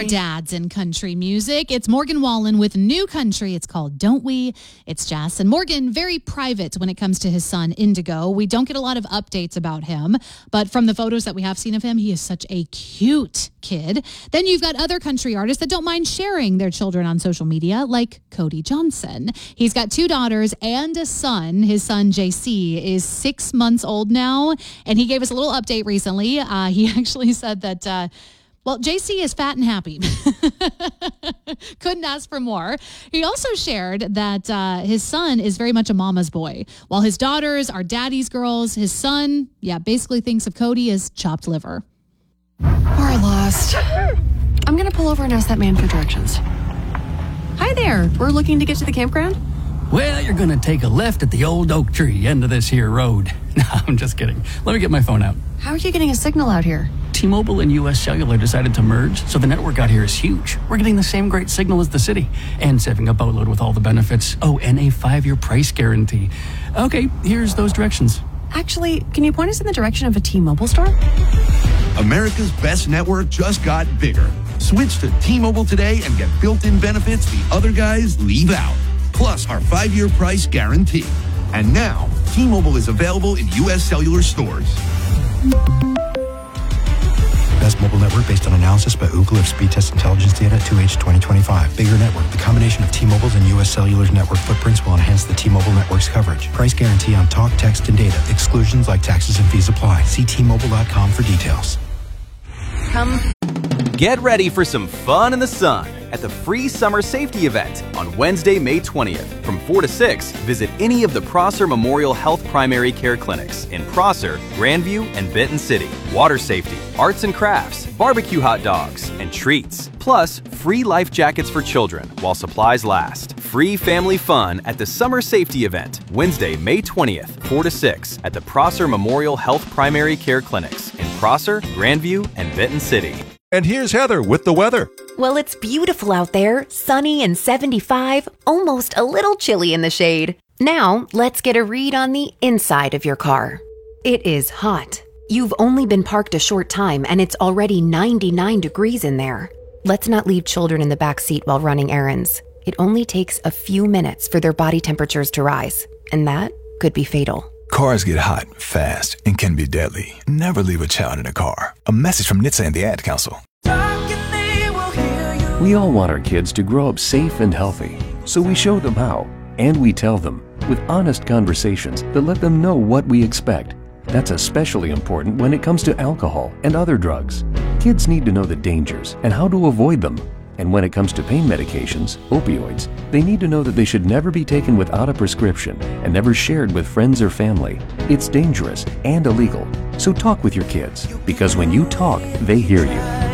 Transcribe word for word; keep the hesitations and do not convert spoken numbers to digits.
dads in country music. It's Morgan Wallen with new country. It's called Don't We? It's Jess. And Morgan, very private when it comes to his son, Indigo. We don't get a lot of updates about him, but from the photos that we have seen of him, he is such a cute kid. Then you've got other country artists that don't mind sharing their children on social media, like Cody Johnson. He's got two daughters and a son. His son, J C, is six months old now, and he gave us a little update recently. Uh, he actually said that... Uh, Well, J C is fat and happy. Couldn't ask for more. He also shared that uh, his son is very much a mama's boy, while his daughters are daddy's girls. His son, yeah, basically thinks of Cody as chopped liver. We're lost. I'm going to pull over and ask that man for directions. Hi there. We're looking to get to the campground. Well, you're going to take a left at the old oak tree end of this here road. No, I'm just kidding. Let me get my phone out. How are you getting a signal out here? T-Mobile and U S Cellular decided to merge, so the network out here is huge. We're getting the same great signal as the city and saving a boatload with all the benefits. Oh, and a five-year price guarantee. Okay, here's those directions. Actually, can you point us in the direction of a T-Mobile store? America's best network just got bigger. Switch to T-Mobile today and get built-in benefits the other guys leave out. Plus our five-year price guarantee. And now, T-Mobile is available in U S Cellular stores. Best mobile network based on analysis by Ookla of speed test intelligence data two H twenty twenty-five. Bigger network. The combination of T-Mobile's and U S Cellular's network footprints will enhance the T-Mobile network's coverage. Price guarantee on talk, text, and data. Exclusions like taxes and fees apply. See T Mobile dot com for details. Come. Get ready for some fun in the sun at the free summer safety event on Wednesday, May twentieth. From four to six, visit any of the Prosser Memorial Health Primary Care Clinics in Prosser, Grandview, and Benton City. Water safety, arts and crafts, barbecue hot dogs, and treats. Plus, free life jackets for children while supplies last. Free family fun at the summer safety event, Wednesday, May twentieth, four to six at the Prosser Memorial Health Primary Care Clinics in Prosser, Grandview, and Benton City. And here's Heather with the weather. Well, it's beautiful out there, sunny and seventy-five, almost a little chilly in the shade. Now, let's get a read on the inside of your car. It is hot. You've only been parked a short time and it's already ninety-nine degrees in there. Let's not leave children in the back seat while running errands. It only takes a few minutes for their body temperatures to rise, and that could be fatal. Cars get hot, fast, and can be deadly. Never leave a child in a car. A message from N H T S A and the Ad Council. We all want our kids to grow up safe and healthy, so we show them how, and we tell them with honest conversations that let them know what we expect. That's especially important when it comes to alcohol and other drugs. Kids need to know the dangers and how to avoid them. And when it comes to pain medications, opioids, they need to know that they should never be taken without a prescription and never shared with friends or family. It's dangerous and illegal. So talk with your kids, because when you talk, they hear you.